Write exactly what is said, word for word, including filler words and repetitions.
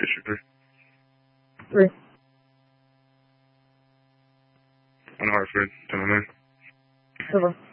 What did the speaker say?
Fisher. Three. On Hartford, ten oh nine. Over.